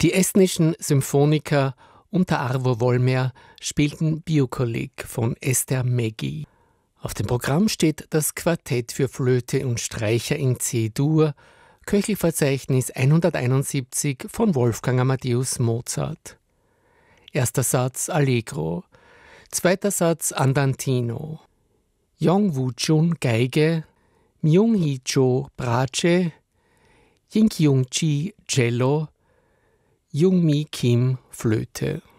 Die estnischen Symphoniker unter Arvo Volmer spielten Biokolleg von Ester Mägi. Auf dem Programm steht das Quartett für Flöte und Streicher in C-Dur, Köchelverzeichnis 171 von Wolfgang Amadeus Mozart. Erster Satz Allegro, zweiter Satz Andantino. Yong-Woo-Chun Geige, Myung-Hee-Cho Bratsche, Ying-Kyung-Chi Cello, Jung-Mi Kim Flöte.